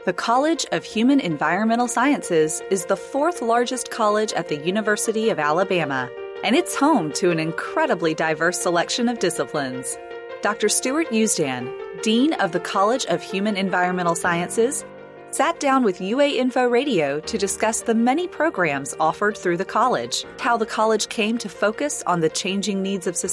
The College of Human Environmental Sciences is the fourth largest college at the University of Alabama, and it's home to an incredibly diverse selection of disciplines. Dr. Stuart Usdan, Dean of the College of Human Environmental Sciences, sat down with UA Info Radio to discuss the many programs offered through the college, how the college came to focus on the changing needs of society,